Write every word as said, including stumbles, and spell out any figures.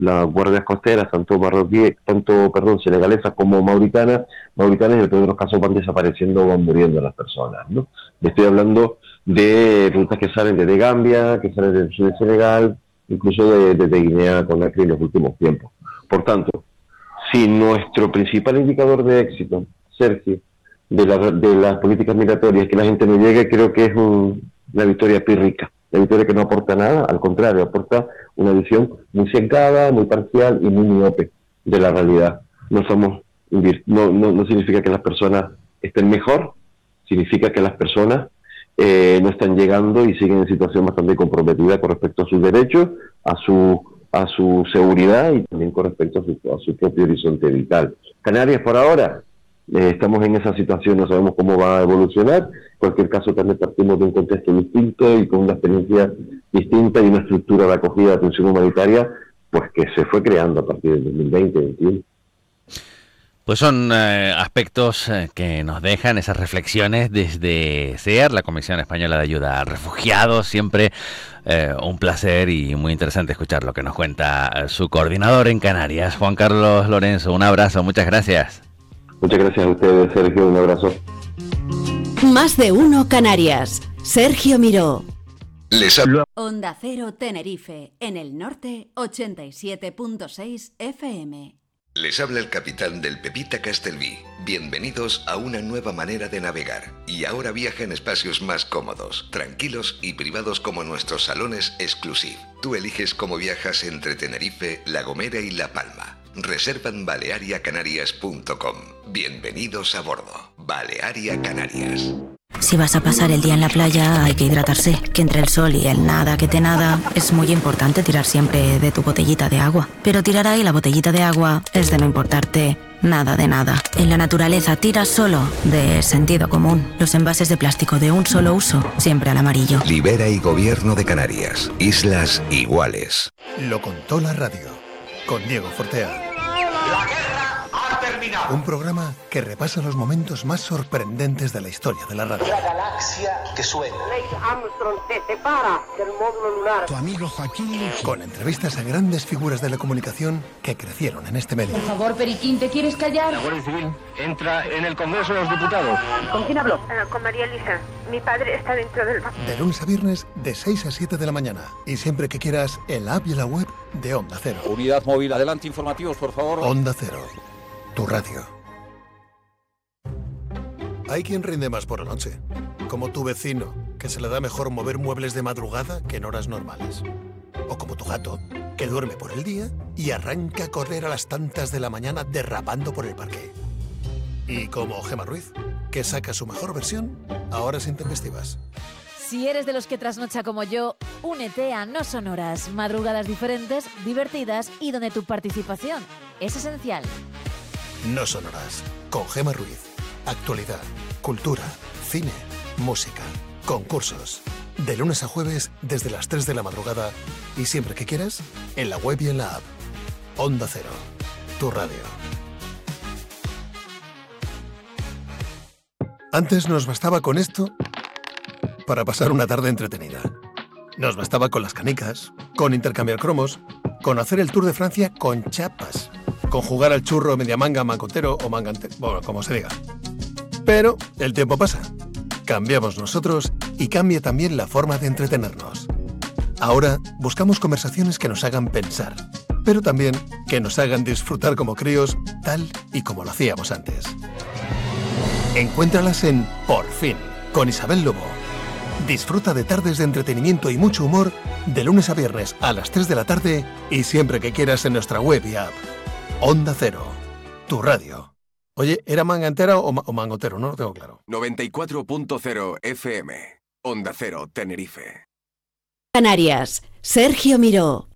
las guardias costeras, tanto marroquíes, tanto, perdón, senegalesas como mauritanas, mauritanas, y en el peor de los casos van desapareciendo o van muriendo las personas, ¿no? Estoy hablando de rutas que salen desde Gambia, que salen del sur de Senegal, incluso de, de, de Guinea Conakry en los últimos tiempos. Por tanto, si nuestro principal indicador de éxito, Sergio, de, la, de las políticas migratorias, que la gente no llegue, creo que es un, una victoria pírrica, una victoria que no aporta nada, al contrario, aporta una visión muy sesgada, muy parcial y muy miope de la realidad. No somos, no, no, no significa que las personas estén mejor, significa que las personas eh, no están llegando y siguen en situación bastante comprometida con respecto a sus derechos, a su a su seguridad y también con respecto a su, a su propio horizonte vital. Canarias, por ahora, eh, estamos en esa situación, no sabemos cómo va a evolucionar. En cualquier caso, también partimos de un contexto distinto y con una experiencia distinta y una estructura de acogida de atención humanitaria pues que se fue creando a partir del dos mil veinte, veintiuno. Pues son eh, aspectos eh, que nos dejan esas reflexiones desde C E A R, la Comisión Española de Ayuda a Refugiados. Siempre eh, un placer y muy interesante escuchar lo que nos cuenta eh, su coordinador en Canarias, Juan Carlos Lorenzo. Un abrazo, muchas gracias. Muchas gracias a ustedes, Sergio, un abrazo. Más de uno Canarias. Sergio Miró. Les hablo. Onda Cero Tenerife, en el norte, ochenta y siete punto seis F M. Les habla el capitán del Pepita Castelví. Bienvenidos a una nueva manera de navegar. Y ahora viaja en espacios más cómodos, tranquilos y privados como nuestros salones exclusivos. Tú eliges cómo viajas entre Tenerife, La Gomera y La Palma. Reserva en balearia canarias punto com. Bienvenidos a bordo. Balearia Canarias. Si vas a pasar el día en la playa, hay que hidratarse. Que entre el sol y el nada que te nada, es muy importante tirar siempre de tu botellita de agua. Pero tirar ahí la botellita de agua es de no importarte nada de nada. En la naturaleza tira solo de sentido común. Los envases de plástico de un solo uso, siempre al amarillo. Libera y Gobierno de Canarias. Islas iguales. Lo contó la radio, con Diego Fortea. La guerra ha terminado. Un programa que repasa los momentos más sorprendentes de la historia de la radio. La galaxia que suena. Neil Armstrong se separa del módulo lunar. Tu amigo Joaquín. Con entrevistas a grandes figuras de la comunicación que crecieron en este medio. Por favor, Periquín, ¿te quieres callar? La Guardia Civil entra en el Congreso de los Diputados. ¿Con quién habló? Uh, con María Elisa. Mi padre está dentro del banco. De lunes a viernes, de seis a siete de la mañana. Y siempre que quieras, en la app y en la web de Onda Cero. Unidad móvil, adelante, informativos, por favor. Onda Cero, tu radio. Hay quien rinde más por la noche, como tu vecino, que se le da mejor mover muebles de madrugada que en horas normales. O como tu gato, que duerme por el día y arranca a correr a las tantas de la mañana derrapando por el parque. Y como Gemma Ruiz, que saca su mejor versión a horas intempestivas. Si eres de los que trasnocha como yo, únete a No Sonoras, madrugadas diferentes, divertidas y donde tu participación es esencial. No Sonoras, con Gemma Ruiz. Actualidad, cultura, cine, música, concursos. De lunes a jueves desde las tres de la madrugada y siempre que quieras, en la web y en la app. Onda Cero, tu radio. Antes nos bastaba con esto para pasar una tarde entretenida. Nos bastaba con las canicas, con intercambiar cromos, con hacer el Tour de Francia con chapas, con jugar al churro media manga, mancontero o mangantero, bueno, como se diga. Pero el tiempo pasa, cambiamos nosotros y cambia también la forma de entretenernos. Ahora buscamos conversaciones que nos hagan pensar, pero también que nos hagan disfrutar como críos, tal y como lo hacíamos antes. Encuéntralas en Por Fin, con Isabel Lobo. Disfruta de tardes de entretenimiento y mucho humor de lunes a viernes a las tres de la tarde y siempre que quieras en nuestra web y app. Onda Cero, tu radio. Oye, ¿era mangantera o, ma- o mangotero? No lo tengo claro. noventa y cuatro punto cero F M. Onda Cero, Tenerife. Canarias, Sergio Miró.